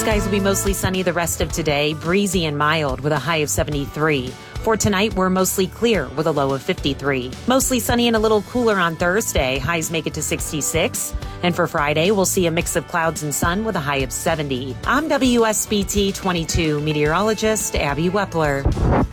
Skies will be mostly sunny the rest of today, breezy and mild with a high of 73. For tonight, we're mostly clear with a low of 53. Mostly sunny and a little cooler on Thursday. Highs make it to 66. And for Friday, we'll see a mix of clouds and sun with a high of 70. I'm WSBT 22 meteorologist Abby Wepler.